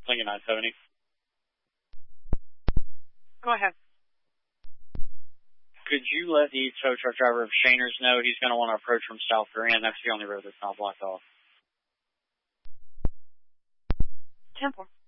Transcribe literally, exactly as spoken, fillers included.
Lincoln nine seventy. Go ahead. Could you let the tow truck driver of Shaner's know he's going to want to approach from South Grand? That's the only road that's not blocked off. ten four.